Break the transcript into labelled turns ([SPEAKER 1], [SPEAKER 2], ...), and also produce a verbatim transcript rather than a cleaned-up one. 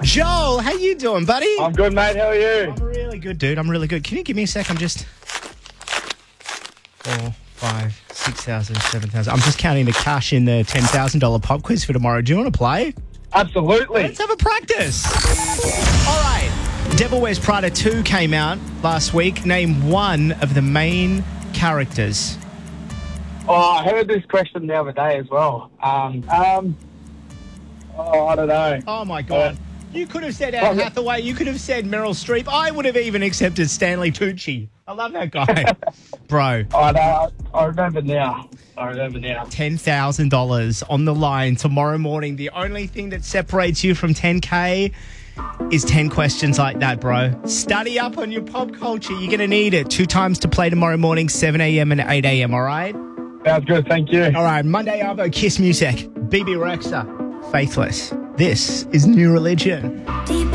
[SPEAKER 1] Joel, how you doing, buddy?
[SPEAKER 2] I'm good, mate. How are you?
[SPEAKER 1] I'm really good, dude. I'm really good. Can you give me a sec? I'm just... Four, five, six thousand, seven thousand. I'm just counting the cash in the ten thousand dollars pop quiz for tomorrow. Do you want to play?
[SPEAKER 2] Absolutely.
[SPEAKER 1] Let's have a practice. All right. Devil Wears Prada two came out last week. Name one of the main characters.
[SPEAKER 2] Oh, I heard this question the other day as well. Um, um, oh, I don't know.
[SPEAKER 1] Oh, my God. You could have said Anne Hathaway. You could have said Meryl Streep. I would have even accepted Stanley Tucci. I love that guy. Bro.
[SPEAKER 2] I know. I remember now. I remember now.
[SPEAKER 1] ten thousand dollars on the line tomorrow morning. The only thing that separates you from ten K is ten questions like that, bro. Study up on your pop culture. You're going to need it. Two times to play tomorrow morning, seven a.m. and eight a.m., all right?
[SPEAKER 2] Sounds good. Thank you.
[SPEAKER 1] All right. Monday Arvo, Kiss Music. B B Rexa, Faithless. This is New Religion.
[SPEAKER 3] Deep